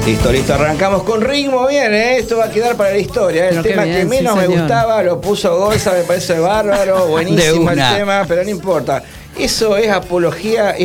Listo, arrancamos con ritmo, bien, esto va a quedar para la historia. El tema bien, que menos sí, me gustaba lo puso Gorza, me parece bárbaro, buenísimo el tema, pero no importa. Eso es apología,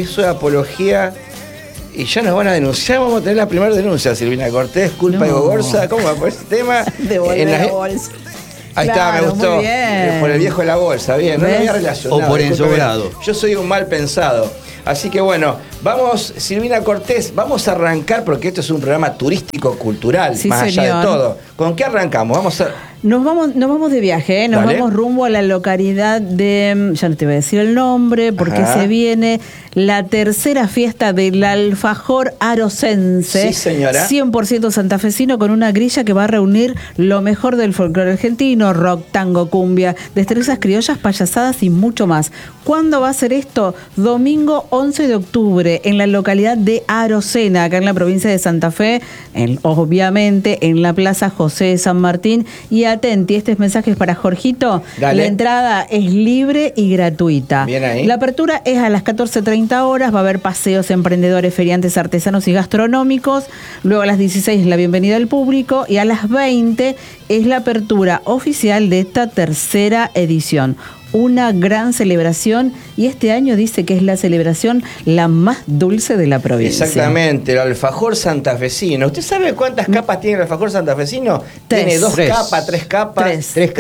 y ya nos van a denunciar, vamos a tener la primera denuncia, Silvina Cortés, culpa de Gorza, ¿cómo va por ese tema? Devolver la bolsa. Ahí está, me gustó. Por el viejo de la bolsa, bien, no lo había relacionado. O por ensobrado. Yo soy un mal pensado. Así que bueno, vamos, Silvina Cortés, vamos a arrancar porque esto es un programa turístico-cultural, sí, más allá de todo. ¿Con qué arrancamos? Nos vamos de viaje, nos vamos rumbo a la localidad de, ya no te voy a decir el nombre, porque se viene la tercera fiesta del alfajor arosense. Sí, señora. 100% santafesino, con una grilla que va a reunir lo mejor del folclore argentino, rock, tango, cumbia, destrezas criollas, payasadas y mucho más. ¿Cuándo va a ser esto? Domingo 11 de octubre, en la localidad de Arocena, acá en la provincia de Santa Fe, obviamente en la Plaza José de San Martín. Y atenti, este mensaje es para Jorgito. Dale. La entrada es libre y gratuita. Bien ahí. La apertura es a las 14:30 horas, va a haber paseos, emprendedores, feriantes, artesanos y gastronómicos. Luego a las 16 la bienvenida al público y a las 20 es la apertura oficial de esta tercera edición. Una gran celebración, y este año dice que es la celebración la más dulce de la provincia. Exactamente, el alfajor santafesino. ¿Usted sabe cuántas capas tiene el alfajor santafesino? Tiene tres capas. Tres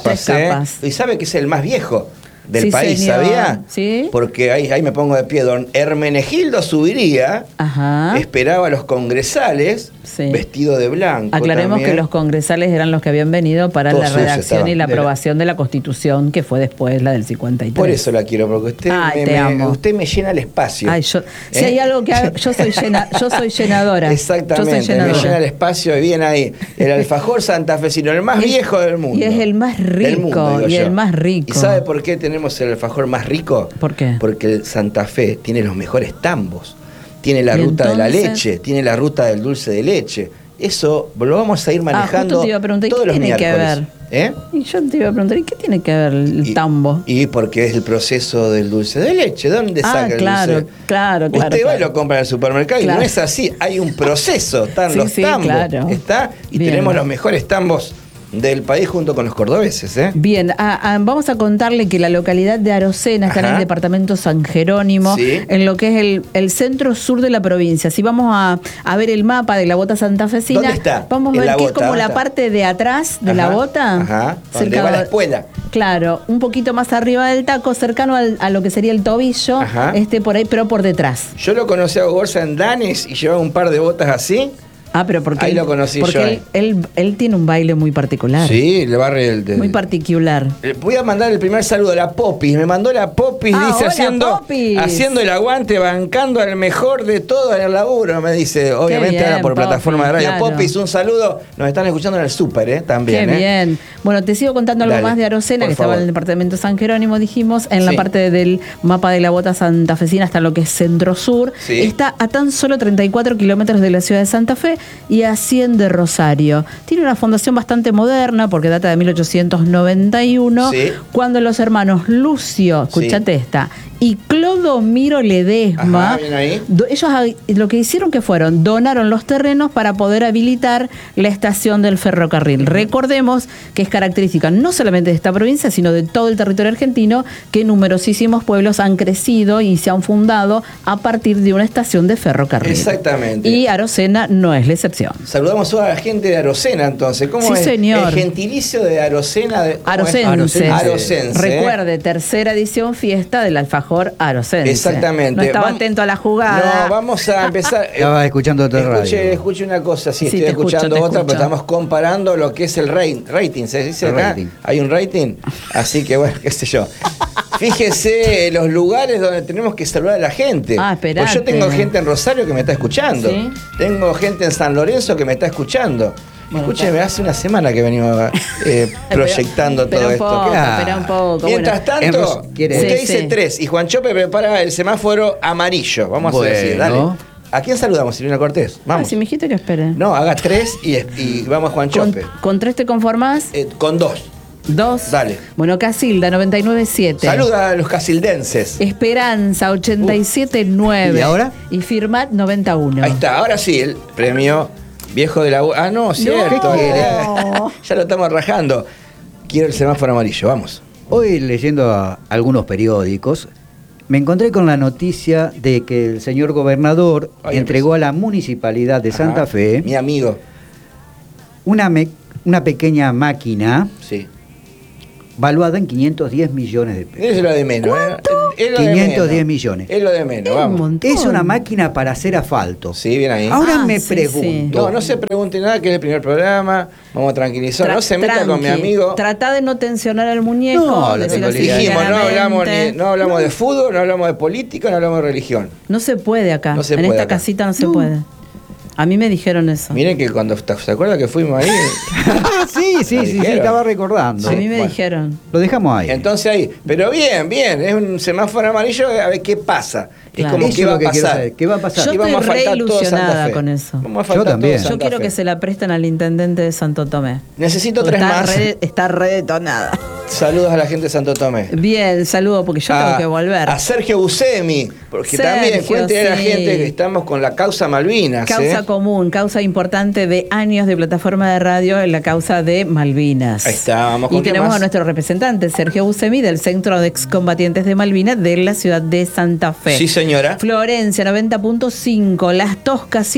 capas. Y sabe que es el más viejo del país, señor. ¿Sabía? ¿Sí? Porque ahí me pongo de pie. Don Hermenegildo Zubiría esperaba a los congresales vestido de blanco. Aclaremos también. Que los congresales eran los que habían venido para la redacción y la aprobación de la Constitución, que fue después la del 53. Por eso la quiero, porque usted me llena el espacio. Si hay algo que hago, yo soy llenadora. Exactamente, me llena el espacio y bien ahí. El alfajor santafesino, el más viejo del mundo. Y es el más rico, el más rico. ¿Y sabe por qué tenemos el alfajor más rico? ¿Por qué? Porque el Santa Fe tiene los mejores tambos. Tiene la ruta de la leche, tiene la ruta del dulce de leche. Eso lo vamos a ir manejando justo te iba a preguntar, todos los miércoles. ¿Qué tiene que ver? Y yo te iba a preguntar, ¿y qué tiene que ver el tambo? Y porque es el proceso del dulce de leche. ¿Dónde saca el dulce? Claro. Usted va y lo compra en el supermercado y no es así. Hay un proceso. Están los tambos. Claro. Tenemos los mejores tambos del país junto con los cordobeses. Bien, vamos a contarle que la localidad de Arocena está en el departamento San Jerónimo, en lo que es el centro sur de la provincia. Si vamos a ver el mapa de la bota santafesina, ¿dónde está? Vamos a ver que es como la parte de atrás de la bota. Donde va la espuela. Claro, un poquito más arriba del taco, cercano a lo que sería el tobillo, por ahí, pero por detrás. Yo lo conocí a Gorza en Danes y llevaba un par de botas así. Pero porque ahí lo conocí porque él tiene un baile muy particular. Sí, el barrio muy particular. Voy a mandar el primer saludo a la Popis. Me mandó la Popis, dice, haciendo el aguante, bancando al mejor de todo en el laburo, me dice. Obviamente ahora por plataforma de radio. Claro. Popis, un saludo. Nos están escuchando en el súper, también. Qué bien. Bueno, te sigo contando algo más de Arocena, que estaba en el departamento San Jerónimo, dijimos, en la parte del mapa de la bota santafesina, hasta lo que es centro sur. Está a tan solo 34 kilómetros de la ciudad de Santa Fe y a 100 de Rosario. Tiene una fundación bastante moderna porque data de 1891, cuando los hermanos Lucio, escuchate esta, y Clodomiro Ledesma, ellos lo que hicieron donaron los terrenos para poder habilitar la estación del ferrocarril. Recordemos que es característica no solamente de esta provincia, sino de todo el territorio argentino, que numerosísimos pueblos han crecido y se han fundado a partir de una estación de ferrocarril. Exactamente. Y Arocena no es la excepción. Saludamos a la gente de Arocena, entonces. ¿Cómo es señor. El gentilicio de Arocena? Arocense. Arocense. Recuerde, tercera edición, fiesta del alfajor arocense. Exactamente. No estaba atento a la jugada. No, vamos a empezar. Estaba escuchando otra radio. Escuche una cosa, estoy escuchando otra, pero estamos comparando lo que es el rating. ¿Se dice acá? Hay un rating. Así que bueno, qué sé yo. Fíjese los lugares donde tenemos que saludar a la gente. Esperate. Pues yo tengo gente en Rosario que me está escuchando. Tengo gente en San Lorenzo que me está escuchando. Escúcheme, hace una semana que venimos proyectando todo esto. Espera un poco. Mientras tanto, usted dice 3 y Juan Chope prepara el semáforo amarillo. Vamos a decir, dale. ¿A quién saludamos, Silvina Cortés? Vamos. Si me dijiste que espere. No, haga 3 y vamos a Juan Chope. ¿Con 3 te conformás? Con 2. 2. Dale. Bueno, Casilda, 99.7. Saluda a los casildenses. Esperanza, 87.9. ¿Y ahora? Y Firmat, 91. Ahí está, ahora sí, el premio Viejo de la... Ah, no, cierto. No. Ya lo estamos rajando. Quiero el semáforo amarillo, vamos. Hoy, leyendo algunos periódicos, me encontré con la noticia de que el señor gobernador entregó a la municipalidad de Santa Fe... Mi amigo. Una pequeña máquina... Sí. Valuada en 510 millones de pesos. Es lo de menos. Es lo 510 de millones. Es lo de menos, vamos. Es una máquina para hacer asfalto. Sí, bien ahí. Ahora me pregunto. No se pregunte nada, que es el primer programa. Vamos a tranquilizar. No se meta con mi amigo. Trata de no tensionar al muñeco. No, dijimos, no hablamos de fútbol, no hablamos de política, no hablamos de religión. No se puede acá. No se en puede esta acá. Casita no se puede. A mí me dijeron eso. Miren que cuando... ¿Se acuerda que fuimos ahí? sí, estaba recordando. A mí me dijeron. Lo dejamos ahí. Entonces ahí. Pero bien, es un semáforo amarillo, a ver qué pasa. Claro. Es como qué va a pasar. ¿Qué va a pasar? Yo estoy re ilusionada con eso. Yo también. Yo quiero que se la presten al intendente de Santo Tomé. Necesito 3 más. Está re detonada. Saludos a la gente de Santo Tomé. Bien, saludo porque yo tengo que volver. A Sergio Buscemi, porque también cuente a la gente que estamos con la causa Malvinas. Causa común, causa importante de años de plataforma de radio en la causa de Malvinas. Ahí está, vamos con y tenemos a nuestro representante, Sergio Buscemi, del Centro de Excombatientes de Malvinas de la ciudad de Santa Fe. Sí, señora. Florencia 90.5, Las Toscas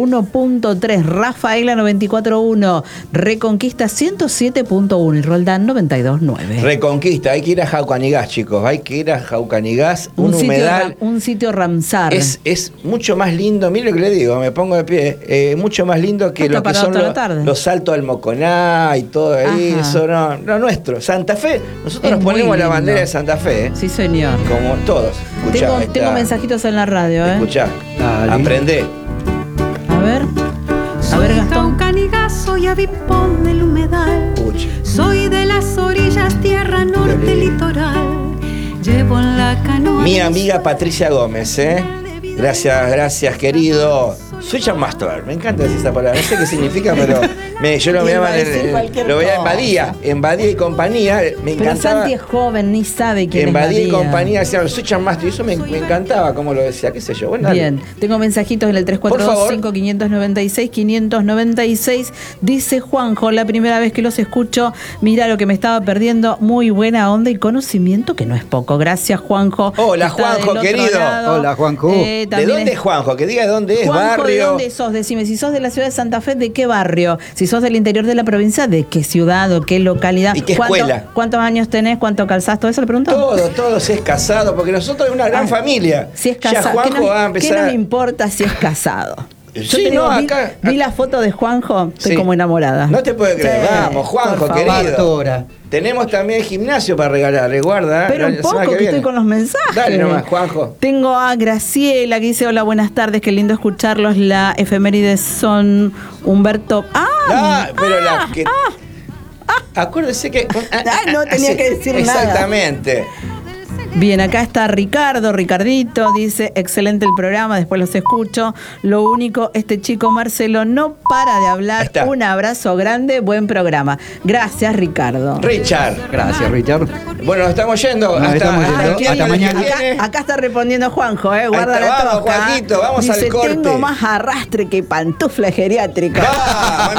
101.3, Rafaela 94.1, Reconquista 107.1 y Roldán 92.9. Reconquista, hay que ir a Jaucanigás, chicos, hay que ir a Jaucanigás, un humedal. Un sitio Ramsar. Es mucho más lindo, mire lo que le digo, me pongo de pie, mucho más lindo que lo que son los saltos al Moconá y todo ahí, eso no nuestro. Santa Fe, nosotros nos ponemos la bandera de Santa Fe. Sí, señor. Como todos. Escuchá, tengo mensajitos en la radio, Escuchá, aprendé. A ver, Gastón. Jaucanigás, soy avipón del humedal. Soy de las orillas, tierra norte litoral. Llevo en la canoa. Mi amiga Patricia Gómez, Gracias, querido. Switch Master, me encanta decir esa palabra. No sé qué significa, pero yo lo veía en Badía y compañía. Me encantaba. Pero Santi es joven, ni sabe quién es Badía. En Badía y compañía decía Switch Master, y eso me encantaba como lo decía, qué sé yo. Bueno, bien, tengo mensajitos en el 342-596-596. Dice Juanjo, la primera vez que los escucho, mira lo que me estaba perdiendo. Muy buena onda y conocimiento, que no es poco. Gracias, Juanjo. Hola, Juanjo, querido. Hola, Juanjo. ¿De dónde es Juanjo? Que diga de dónde es, Juanjo, barrio. ¿de dónde sos? Decime, si sos de la ciudad de Santa Fe, ¿de qué barrio? Si sos del interior de la provincia, ¿de qué ciudad o qué localidad? ¿Y qué escuela? ¿Cuántos años tenés? ¿Cuánto calzás? ¿Todo eso le pregunto? Todo, si es casado, porque nosotros es una gran familia. Si es casado, ya Juanjo va a empezar. ¿Qué nos importa si es casado? Acá. Vi la foto de Juanjo, estoy como enamorada. No te puedo creer. Vamos, Juanjo, querido. Tenemos también gimnasio para regalarle, guarda. Pero un poco que estoy con los mensajes. Dale nomás, Juanjo. Tengo a Graciela que dice, hola, buenas tardes, qué lindo escucharlos. La efemérides son Humberto... Acuérdese que... no tenía que decir nada. Exactamente. Bien, acá está Ricardito, dice, excelente el programa, después los escucho. Lo único, este chico Marcelo no para de hablar. Un abrazo grande, buen programa. Gracias, Ricardo. Richard. Gracias, Richard. Bueno, nos estamos yendo. Hasta mañana. Acá está respondiendo Juanjo, guarda la Vamos, Juanquito, vamos dice, al corte. Tengo más arrastre que pantufla geriátrica.